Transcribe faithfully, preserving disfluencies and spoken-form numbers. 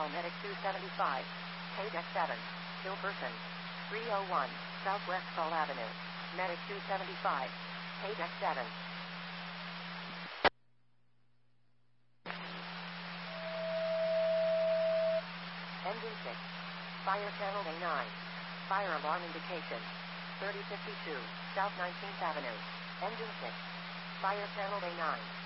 call Medic two seventy-five. Page X seven. Ill person. three oh one, Southwest Fall Avenue. Medic two seventy-five. Page X seven. Engine six. Fire channel A nine. Fire alarm indication. thirty fifty-two, South nineteenth Avenue. Engine six. Fire channel A nine.